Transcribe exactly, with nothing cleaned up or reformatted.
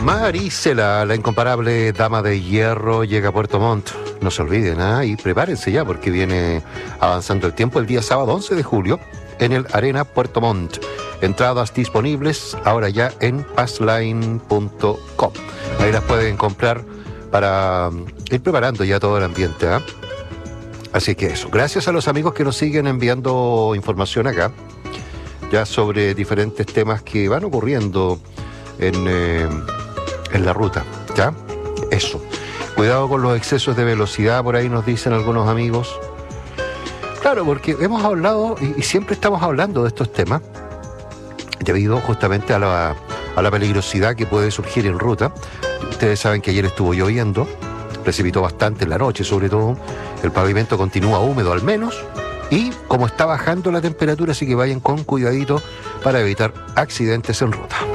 Marisela, la incomparable dama de hierro, llega a Puerto Montt. No se olviden, ¿eh? Y prepárense ya porque viene avanzando el tiempo el día sábado once de julio en el Arena Puerto Montt. Entradas disponibles ahora ya en passline punto com. Ahí las pueden comprar para ir preparando ya todo el ambiente, ¿eh? Así que eso. Gracias a los amigos que nos siguen enviando información acá, ya sobre diferentes temas que van ocurriendo en, eh, en la ruta, ¿ya? Eso. Cuidado con los excesos de velocidad, por ahí nos dicen algunos amigos. Claro, porque hemos hablado y, y siempre estamos hablando de estos temas debido justamente a la, a la peligrosidad que puede surgir en ruta. Ustedes saben que ayer estuvo lloviendo, precipitó bastante en la noche sobre todo, el pavimento continúa húmedo al menos, y como está bajando la temperatura, así que vayan con cuidadito para evitar accidentes en ruta.